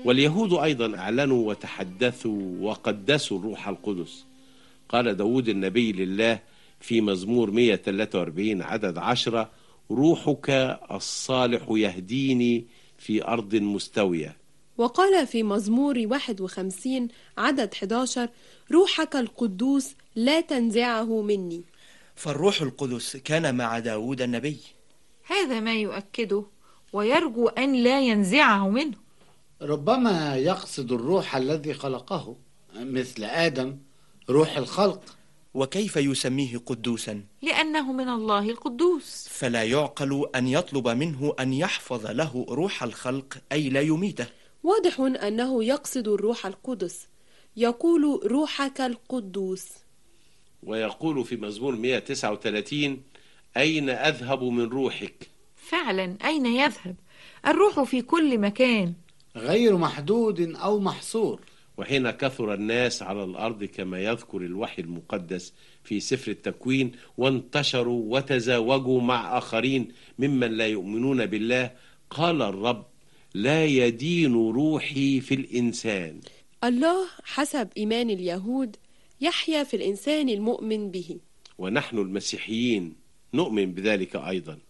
واليهود أيضا أعلنوا وتحدثوا وقدسوا الروح القدس. قال داود النبي لله في مزمور 143 عدد 10: روحك الصالح يهديني في أرض مستوية. وقال في مزمور 51 عدد 11: روحك القدوس لا تنزعه مني. فالروح القدس كان مع داود النبي. هذا ما يؤكده ويرجو أن لا ينزعه منه. ربما يقصد الروح الذي خلقه، مثل آدم روح الخلق. وكيف يسميه قدوسا؟ لأنه من الله القدوس. فلا يعقل أن يطلب منه أن يحفظ له روح الخلق أي لا يميته. واضح أنه يقصد الروح القدس، يقول روحك القدوس. ويقول في مزمور 139: أين أذهب من روحك؟ فعلا أين يذهب؟ الروح في كل مكان، غير محدود أو محصور. وحين كثر الناس على الأرض كما يذكر الوحي المقدس في سفر التكوين، وانتشروا وتزاوجوا مع آخرين ممن لا يؤمنون بالله، قال الرب: لا يدين روحي في الإنسان. الله حسب إيمان اليهود يحيا في الإنسان المؤمن به، ونحن المسيحيين نؤمن بذلك أيضا.